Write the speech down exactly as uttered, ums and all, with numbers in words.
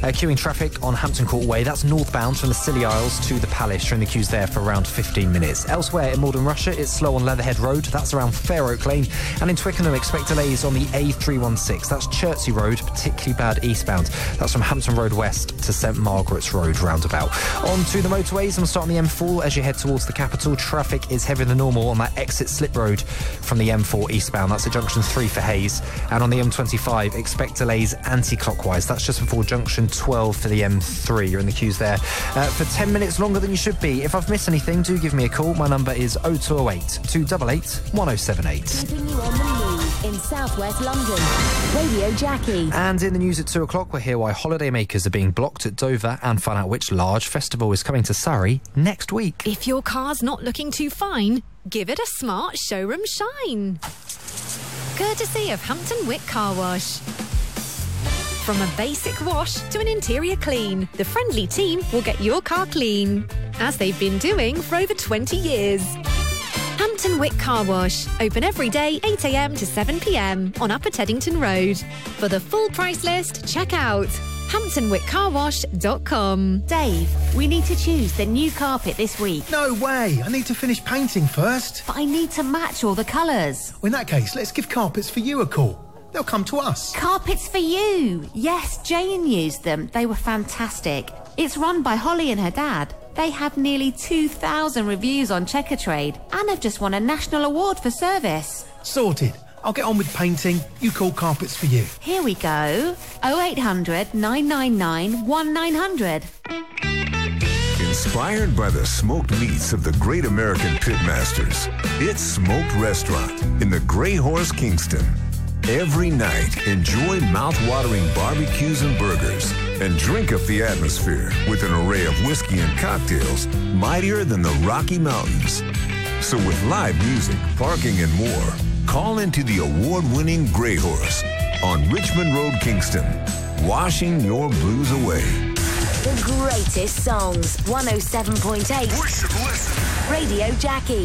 Uh, queuing traffic on Hampton Court Way. That's northbound from the Scilly Isles to the Palace. You're in the queues there for around fifteen minutes. Elsewhere in Malden, Russia, it's slow on Leatherhead Road. That's around Fair Oak Lane. And in Twickenham, expect delays on the A three one six. That's Chertsey Road, particularly bad eastbound. That's from Hampton Road West to St Margaret's Road roundabout. On to the motorways. I'm starting the M four as you head towards the capital. Traffic is heavier than normal on that exit slip road from the M four eastbound. That's at junction three for Hayes. And on the M twenty-five, expect delays anti-clockwise. That's just before junction twelve for the M three. You're in the queues there uh, for ten minutes longer than you should be. If I've missed anything, do give me a call. My number is oh two oh eight, two eight eight, one oh seven eight. Keeping you on the move in southwest London. Radio Jackie. And in the news at two o'clock, we'll hear why holidaymakers are being blocked at Dover and find out which large festival is coming to Surrey next week. If your car's not looking too fine, give it a smart showroom shine. Courtesy of Hampton Wick Car Wash. From a basic wash to an interior clean, the friendly team will get your car clean, as they've been doing for over twenty years. Hampton Wick Car Wash, open every day eight a m to seven p m on Upper Teddington Road. For the full price list, check out hampton wick car wash dot com. Dave, we need to choose the new carpet this week. No way! I need to finish painting first. But I need to match all the colours. Well, in that case, let's give Carpets for You a call. They'll come to us. Carpets for You! Yes, Jane used them. They were fantastic. It's run by Holly and her dad. They have nearly two thousand reviews on Checkatrade and have just won a national award for service. Sorted. I'll get on with painting. You call Carpets for You. Here we go. oh eight hundred, nine nine nine, one nine hundred. Inspired by the smoked meats of the great American pitmasters, it's Smoked Restaurant in the Grey Horse, Kingston. Every night, enjoy mouth-watering barbecues and burgers and drink up the atmosphere with an array of whiskey and cocktails mightier than the Rocky Mountains. So with live music, parking, and more, call into the award-winning Grey Horse on Richmond Road, Kingston, washing your blues away. The greatest songs, one oh seven point eight. We should listen. Radio Jackie.